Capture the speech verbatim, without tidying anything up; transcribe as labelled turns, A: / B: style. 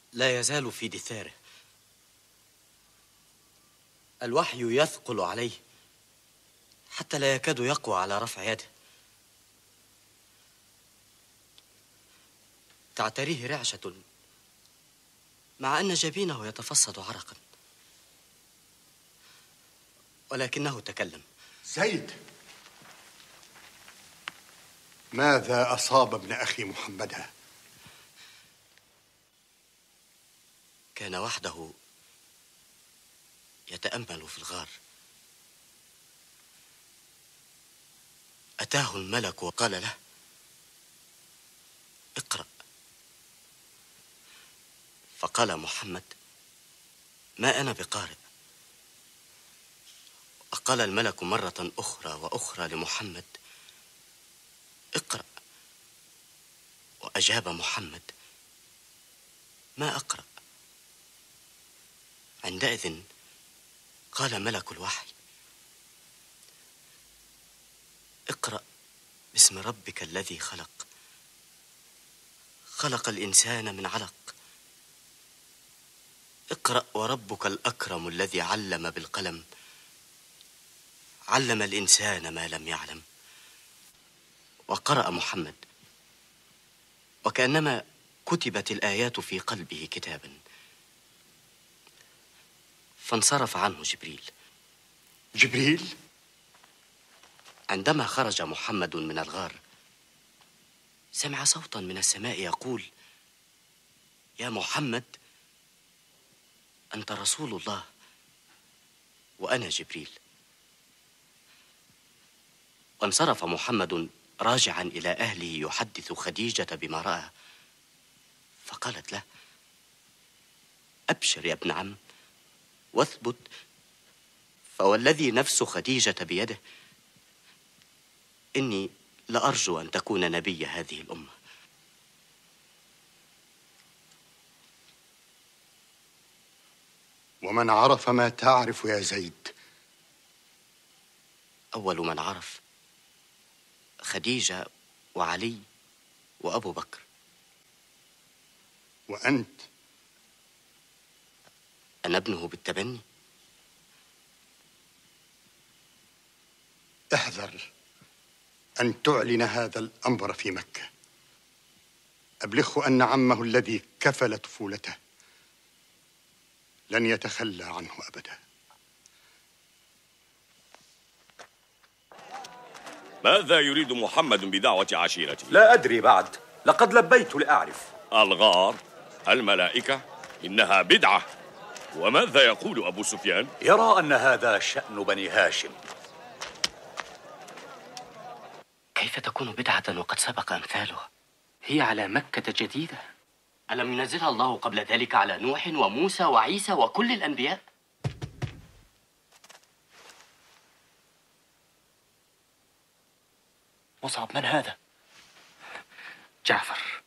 A: لا يزال في دثاره. الوحي يثقل عليه حتى لا يكاد يقوى على رفع يده. تعتريه رعشة مع أن جبينه يتفصد عرقا، ولكنه تكلم.
B: زيد، ماذا أصاب ابن أخي محمدا؟
A: كان وحده يتأمل في الغار، أتاه الملك وقال له: اقرأ. فقال محمد: ما أنا بقارئ. وقال الملك مرة أخرى وأخرى لمحمد: اقرأ. وأجاب محمد: ما أقرأ. عندئذ قال ملك الوحي: اقرأ باسم ربك الذي خلق، خلق الإنسان من علق. اقرأ وربك الأكرم الذي علم بالقلم، علم الإنسان ما لم يعلم. وقرأ محمد، وكأنما كتبت الآيات في قلبه كتابا. فانصرف عنه جبريل.
B: جبريل؟
A: عندما خرج محمد من الغار سمع صوتا من السماء يقول: يا محمد، أنت رسول الله وأنا جبريل. وانصرف محمد راجعا إلى أهله يحدث خديجة بما رأى، فقالت له: أبشر يا ابن عم واثبت، فوالذي نفس خديجة بيده إني لأرجو أن تكون نبي هذه الأمة.
B: ومن عرف ما تعرف يا زيد؟
A: أول من عرف خديجة وعلي وأبو بكر.
B: وأنت؟
A: أنا ابنه بالتبني.
B: احذر أن تعلن هذا الأمر في مكة. أبلغه أن عمه الذي كفل طفولته لن يتخلى عنه أبدا.
C: ماذا يريد محمد بدعوة عشيرته؟
D: لا أدري بعد، لقد لبيت لأعرف.
C: الغار، الملائكة، إنها بدعة. وماذا يقول أبو سفيان؟
D: يرى أن هذا شأن بني هاشم.
A: كيف تكون بدعة وقد سبق أمثالها؟ هي على مكة جديدة. ألم ينزلها الله قبل ذلك على نوح وموسى وعيسى وكل الأنبياء؟ مصعب، من هذا؟ جعفر.